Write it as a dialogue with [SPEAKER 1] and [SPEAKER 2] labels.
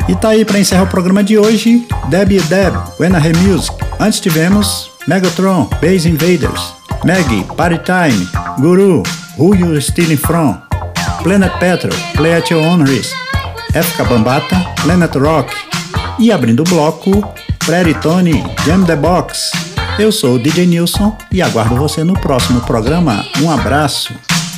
[SPEAKER 1] E tá aí para encerrar o programa de hoje, Deb e Deb, When I Hear Music. Antes tivemos Megatron, Bass Invaders, Maggie, Party Time, Guru, Who You Stealing From, Planet Petrol, Play at Your Own Risk, FK Bambata, Planet Rock. E abrindo o bloco, Pretty Tony, Jam the Box. Eu sou o DJ Nilson e aguardo você no próximo programa. Um abraço.